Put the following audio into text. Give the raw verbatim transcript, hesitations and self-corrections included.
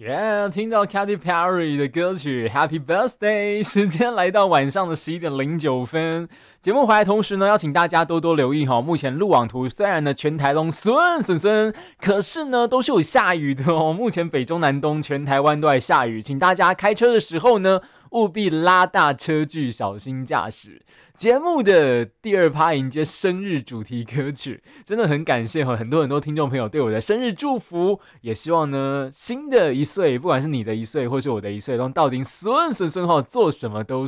耶！听到 Katy Perry 的歌曲 Happy Birthday， 时间来到晚上的十一点零九分。节目回来同时呢，要请大家多多留意哈。目前路网图虽然呢全台东顺顺顺，可是呢都是有下雨的哦。目前北中南东全台湾都在下雨，请大家开车的时候呢，务必拉大车距，小心驾驶。节目的第二趴迎接生日主题歌曲，真的很感谢很多很多听众朋友对我的生日祝福，也希望呢新的一岁，不管是你的一岁或是我的一岁，都到底顺顺顺好，做什么都